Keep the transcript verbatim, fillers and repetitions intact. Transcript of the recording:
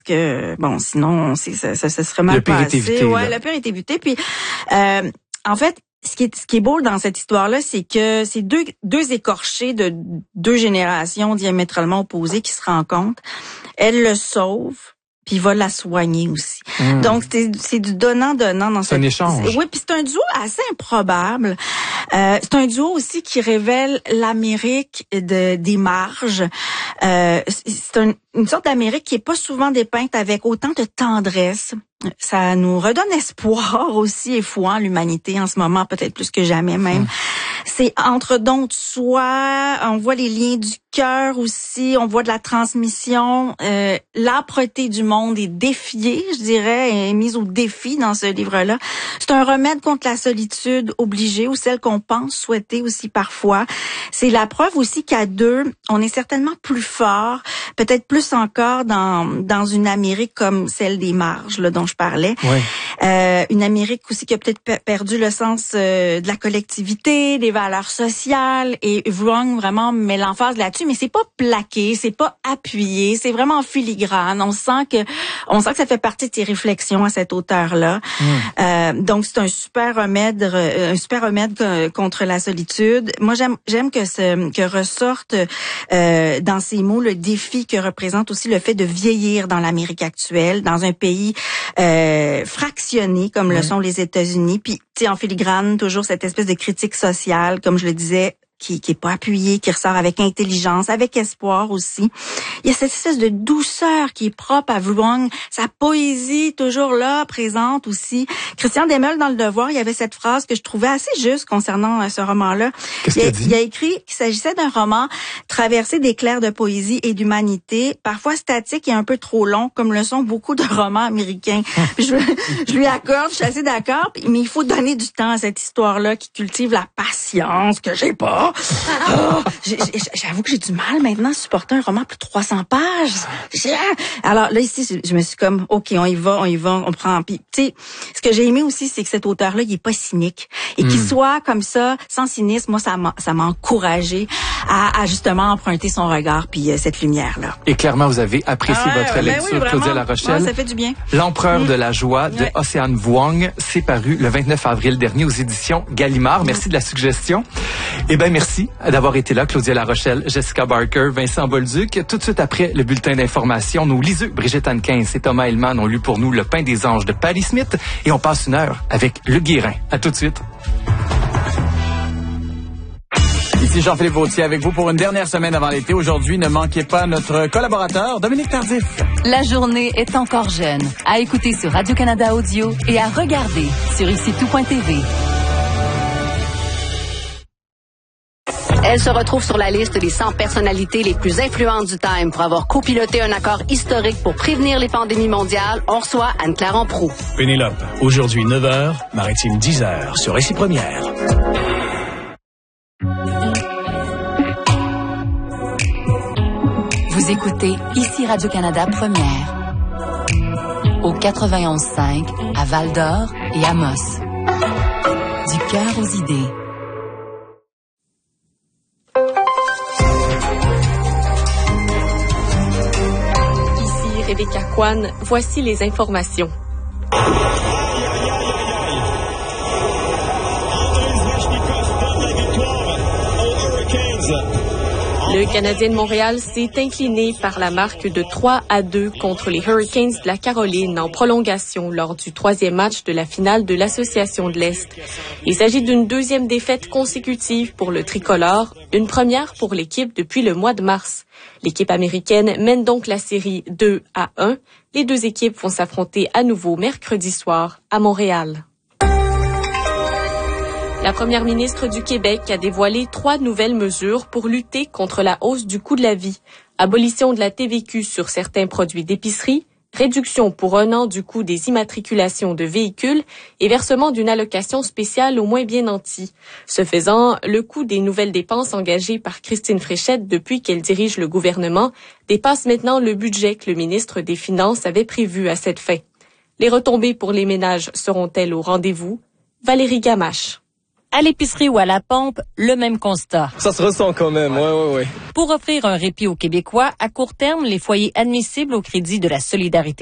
que bon, sinon, c'est, ça, ça, ça serait mal le pire passé. Est évité, ouais, là. le pire est évité. Puis, euh, en fait, ce qui est, ce qui est beau dans cette histoire-là, c'est que c'est deux, deux écorchés de deux générations diamétralement opposées qui se rencontrent. Elle le sauve. Puis il va la soigner aussi. Mmh. Donc c'est, c'est du donnant-donnant dans c'est cette... un échange. Oui, puis c'est un duo assez improbable. Euh, c'est un duo aussi qui révèle l'Amérique de, des marges. Euh, c'est un, une sorte d'Amérique qui est pas souvent dépeinte avec autant de tendresse. Ça nous redonne espoir aussi et foi en l'humanité en ce moment, peut-être plus que jamais même. Mmh. C'est entre dons de soi, on voit les liens du cœur aussi, on voit de la transmission, euh, l'âpreté du monde est défiée, je dirais, est mise au défi dans ce livre-là. C'est un remède contre la solitude obligée ou celle qu'on pense souhaiter aussi parfois. C'est la preuve aussi qu'à deux, on est certainement plus fort, peut-être plus encore dans dans une Amérique comme celle des marges là, dont je parlais. Ouais. Euh, une Amérique aussi qui a peut-être pe- perdu le sens euh, de la collectivité, des valeurs sociales, et Vuong vraiment met l'emphase là-dessus, mais c'est pas plaqué, c'est pas appuyé, c'est vraiment en filigrane. On sent que on sent que ça fait partie de tes réflexions à cet auteur-là. Mmh. Euh, donc c'est un super remède, un super remède contre la solitude. Moi j'aime j'aime que ce, que ressorte euh, dans ces mots le défi que représente aussi le fait de vieillir dans l'Amérique actuelle, dans un pays euh, fractionné comme mmh. le sont les États-Unis. Puis tu sais en filigrane toujours cette espèce de critique sociale, comme je le disais, qui qui est pas appuyé, qui ressort avec intelligence, avec espoir aussi. Il y a cette espèce de douceur qui est propre à Vuong, sa poésie toujours là, présente aussi. Christian Demel, dans Le Devoir, il y avait cette phrase que je trouvais assez juste concernant ce roman-là. Qu'est-ce il, qu'il a, a dit? Il a écrit qu'il s'agissait d'un roman traversé d'éclairs de poésie et d'humanité, parfois statique et un peu trop long, comme le sont beaucoup de romans américains. je, je lui accorde, je suis assez d'accord, mais il faut donner du temps à cette histoire-là qui cultive la patience que j'ai pas. Oh, j'ai, j'ai, j'avoue que j'ai du mal maintenant à supporter un roman plus de trois cents pages. Alors là, ici, je me suis comme, OK, on y va, on y va, on prend... Puis, tu sais, ce que j'ai aimé aussi, c'est que cet auteur-là, il est pas cynique. Et mm. qu'il soit comme ça, sans cynisme, moi, ça m'a, ça m'a encouragé à, à justement emprunter son regard puis euh, cette lumière-là. Et clairement, vous avez apprécié ah ouais, votre ben lecture, oui, Claudia La Rochelle. Ouais, ça fait du bien. L'Empereur mm. de la joie de ouais. Océane Vuong, c'est paru le vingt-neuf avril dernier aux éditions Gallimard. Merci de la suggestion. Eh bien, merci d'avoir été là, Claudia La Rochelle, Jessica Barker, Vincent Bolduc. Tout de suite après le bulletin d'information, nos liseux, Brigitte Anquin et Thomas Hellman ont lu pour nous Le Pain des anges de Patti Smith et on passe une heure avec Le Guérin. À tout de suite. Ici Jean-Philippe Vautier avec vous pour une dernière semaine avant l'été. Aujourd'hui, ne manquez pas notre collaborateur Dominique Tardif. La journée est encore jeune. À écouter sur Radio-Canada Audio et à regarder sur ici tout point t v. Elle se retrouve sur la liste des cent personnalités les plus influentes du Time pour avoir copiloté un accord historique pour prévenir les pandémies mondiales. On reçoit Anne-Claire Amproux. Pénélope, aujourd'hui neuf heures, Maritime dix heures, sur Ici Première. Vous écoutez Ici Radio-Canada Première. Au quatre-vingt-onze cinq, à Val-d'Or et à Moss. Du cœur aux idées. Rebecca Kwan, voici les informations. Le Canadien de Montréal s'est incliné par la marque de trois à deux contre les Hurricanes de la Caroline en prolongation lors du troisième match de la finale de l'Association de l'Est. Il s'agit d'une deuxième défaite consécutive pour le tricolore, une première pour l'équipe depuis le mois de mars. L'équipe américaine mène donc la série deux à un. Les deux équipes vont s'affronter à nouveau mercredi soir à Montréal. La première ministre du Québec a dévoilé trois nouvelles mesures pour lutter contre la hausse du coût de la vie. Abolition de la T V Q sur certains produits d'épicerie, réduction pour un an du coût des immatriculations de véhicules et versement d'une allocation spéciale aux moins bien nantis. Ce faisant, le coût des nouvelles dépenses engagées par Christine Fréchette depuis qu'elle dirige le gouvernement dépasse maintenant le budget que le ministre des Finances avait prévu à cette fin. Les retombées pour les ménages seront-elles au rendez-vous? Valérie Gamache. À l'épicerie ou à la pompe, le même constat. Ça se ressent quand même, ouais, ouais, ouais. Pour offrir un répit aux Québécois, à court terme, les foyers admissibles au crédit de la solidarité